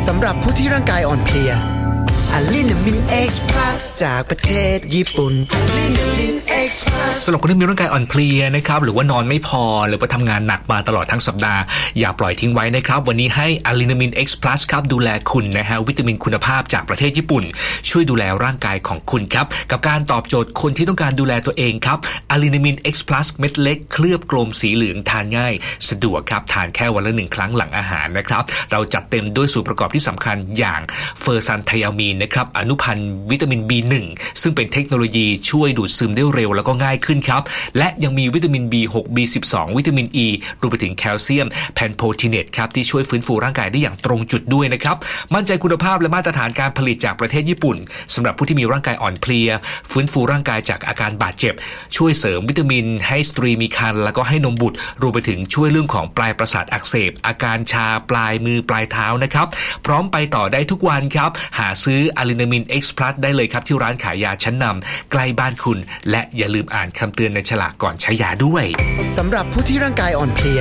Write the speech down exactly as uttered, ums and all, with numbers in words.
สำหรับผู้ที่ร่างกายอ่อนเพลียอะลินามิน X Plus จากประเทศญี่ปุ่นอะลินามิน X Plus สำหรับคนที่มีร่างกายอ่อนเพลียนะครับหรือว่านอนไม่พอหรือว่าทำงานหนักมาตลอดทั้งสัปดาห์อย่าปล่อยทิ้งไว้นะครับวันนี้ให้อะลินามิน X Plus ครับดูแลคุณนะฮะวิตามินคุณภาพจากประเทศญี่ปุ่นช่วยดูแลร่างกายของคุณครับกับการตอบโจทย์คนที่ต้องการดูแลตัวเองครับอะลินามิน X Plus เม็ดเล็กเคลือบกลมสีเหลืองทานง่ายสะดวกครับทานแค่วันละหนึ่งครั้งหลังอาหารนะครับเราจัดเต็มด้วยส่วนประกอบที่สำคัญอย่างเฟอร์ซันไทอะมีนนะครับอนุพันธ์วิตามิน บี หนึ่ง ซึ่งเป็นเทคโนโลยีช่วยดูดซึมได้เร็วแล้วก็ง่ายขึ้นครับและยังมีวิตามิน บี หก บี สิบสอง วิตามิน E รวมไปถึงแคลเซียมแพนโพทิเนตครับที่ช่วยฟื้นฟูร่างกายได้อย่างตรงจุดด้วยนะครับมั่นใจคุณภาพและมาตรฐานการผลิตจากประเทศญี่ปุ่นสำหรับผู้ที่มีร่างกายอ่อนเพลียฟื้นฟูร่างกายจากอาการบาดเจ็บช่วยเสริมวิตามินให้สตรีมีครรภ์แล้วก็ให้นมบุตรรวมไปถึงช่วยเรื่องของปลายประสาทอักเสบอาการชาปลายมือปลายเท้านะครับพร้อมไปต่อได้ทุกวันครับหาซื้ออะลินามิน X Plus ได้เลยครับที่ร้านขายยาชั้นนำใกล้บ้านคุณและอย่าลืมอ่านคำเตือนในฉลากก่อนใช้ยาด้วยสำหรับผู้ที่ร่างกายอ่อนเพลีย